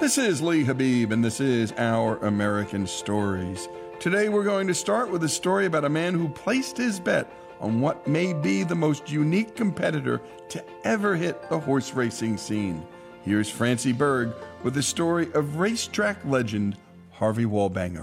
This is Lee Habib, and this is Our American Stories. Today we're going to start with a story about a man who placed his bet on what may be the most unique competitor to ever hit the horse racing scene. Here's Francie Berg with the story of racetrack legend Harvey Wallbanger.